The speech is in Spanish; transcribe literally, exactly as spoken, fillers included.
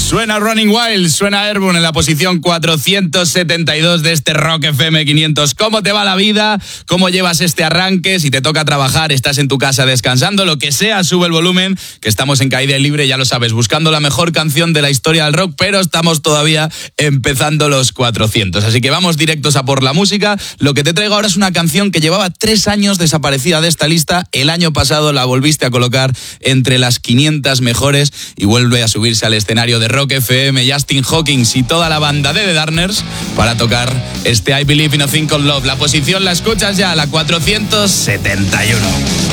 Suena Running Wild, suena Airborne en la posición cuatrocientos setenta y dos de este Rock F M quinientos. ¿Cómo te va la vida? ¿Cómo llevas este arranque? Si te toca trabajar, estás en tu casa descansando, lo que sea, sube el volumen, que estamos en caída libre, ya lo sabes, buscando la mejor canción de la historia del rock, pero estamos todavía empezando los cuatrocientos. Así que vamos directos a por la música. Lo que te traigo ahora es una canción que llevaba tres años desaparecida de esta lista. El año pasado la volviste a colocar entre las quinientas mejores y vuelve a subirse al escenario de Rock F M, Justin Hawkins y toda la banda de The Darkners para tocar este I Believe in a Thing Called Love. La posición la escuchas ya, la cuatrocientos setenta y uno.